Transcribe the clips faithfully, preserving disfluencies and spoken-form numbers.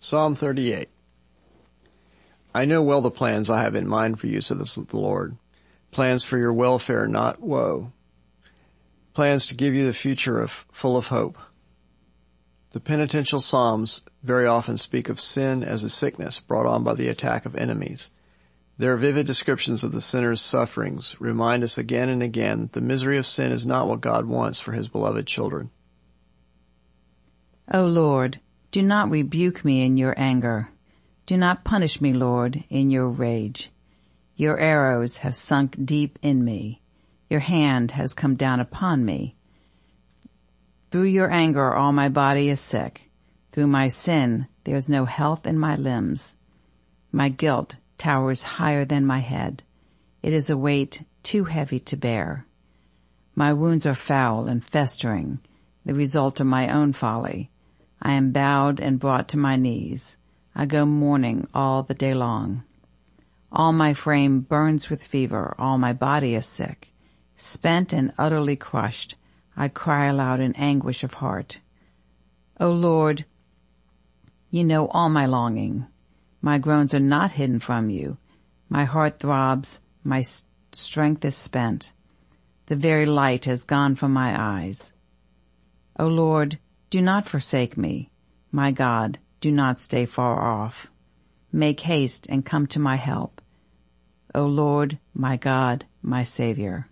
Psalm thirty-eight. I know well the plans I have in mind for you, says the Lord. Plans for your welfare, not woe. Plans to give you the future of, full of hope. The penitential Psalms very often speak of sin as a sickness brought on by the attack of enemies. Their vivid descriptions of the sinner's sufferings remind us again and again that the misery of sin is not what God wants for his beloved children. O Lord, do not rebuke me in your anger. Do not punish me, Lord, in your rage. Your arrows have sunk deep in me. Your hand has come down upon me. Through your anger all my body is sick. Through my sin there is no health in my limbs. My guilt towers higher than my head. It is a weight too heavy to bear. My wounds are foul and festering, the result of my own folly. I am bowed and brought to my knees. I go mourning all the day long. All my frame burns with fever. All my body is sick. Spent and utterly crushed, I cry aloud in anguish of heart. O Lord, you know all my longing. My groans are not hidden from you. My heart throbs. My strength is spent. The very light has gone from my eyes. O Lord, do not forsake me. My God, do not stay far off. Make haste and come to my help. O Lord, my God, my Savior.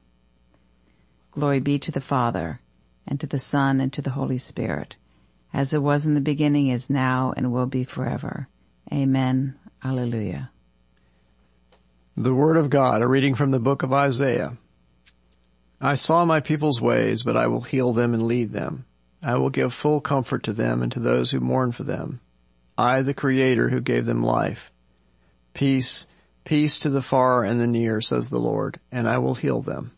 Glory be to the Father, and to the Son, and to the Holy Spirit, as it was in the beginning, is now, and will be forever. Amen. Alleluia. The Word of God, a reading from the book of Isaiah. I saw my people's ways, but I will heal them and lead them. I will give full comfort to them and to those who mourn for them. I, the Creator, who gave them life. Peace, peace to the far and the near, says the Lord, and I will heal them.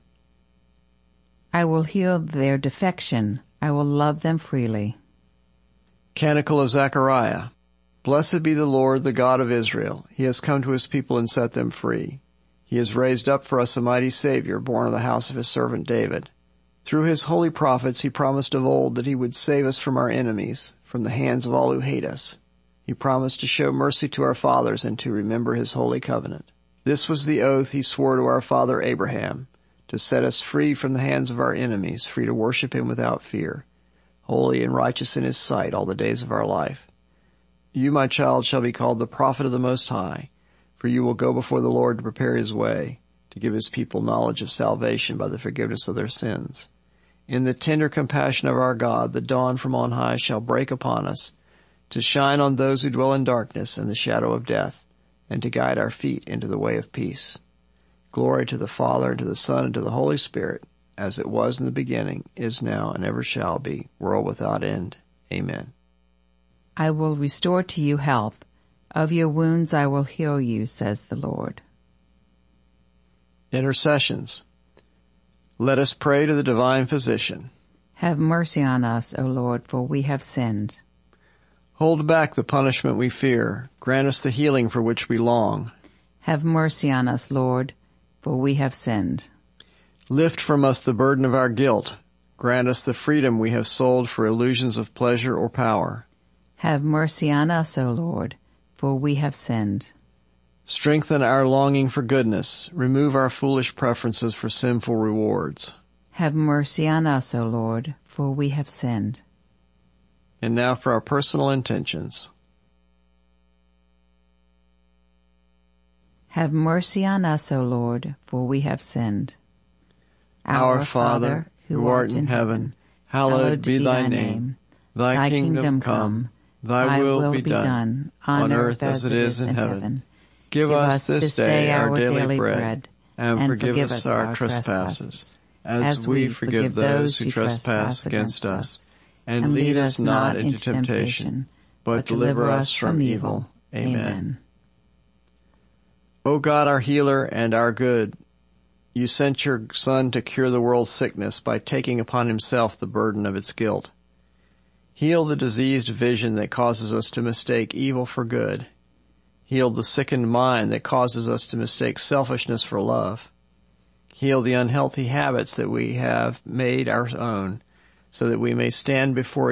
I will heal their defection. I will love them freely. Canticle of Zechariah. Blessed be the Lord, the God of Israel. He has come to his people and set them free. He has raised up for us a mighty Savior, born of the house of his servant David. Through his holy prophets he promised of old that he would save us from our enemies, from the hands of all who hate us. He promised to show mercy to our fathers and to remember his holy covenant. This was the oath he swore to our father Abraham, to set us free from the hands of our enemies, free to worship him without fear, holy and righteous in his sight all the days of our life. You, my child, shall be called the prophet of the Most High, for you will go before the Lord to prepare his way, to give his people knowledge of salvation by the forgiveness of their sins. In the tender compassion of our God, the dawn from on high shall break upon us, to shine on those who dwell in darkness and the shadow of death, and to guide our feet into the way of peace. Glory to the Father, and to the Son, and to the Holy Spirit, as it was in the beginning, is now, and ever shall be, world without end. Amen. I will restore to you health. Of your wounds I will heal you, says the Lord. Intercessions. Let us pray to the divine physician. Have mercy on us, O Lord, for we have sinned. Hold back the punishment we fear. Grant us the healing for which we long. Have mercy on us, Lord, for we have sinned. Lift from us the burden of our guilt. Grant us the freedom we have sold for illusions of pleasure or power. Have mercy on us, O Lord, for we have sinned. Strengthen our longing for goodness. Remove our foolish preferences for sinful rewards. Have mercy on us, O Lord, for we have sinned. And now for our personal intentions. Have mercy on us, O Lord, for we have sinned. Our Father, who art in heaven, hallowed be thy name. Thy kingdom come. Thy will be done, on earth as it is in heaven. Give us this day our daily bread, and forgive us our trespasses, as we forgive those who trespass against us. And lead us not into temptation, but deliver us from evil. Amen. O God, our healer and our good, you sent your Son to cure the world's sickness by taking upon himself the burden of its guilt. Heal the diseased vision that causes us to mistake evil for good. Heal the sickened mind that causes us to mistake selfishness for love. Heal the unhealthy habits that we have made our own, so that we may stand before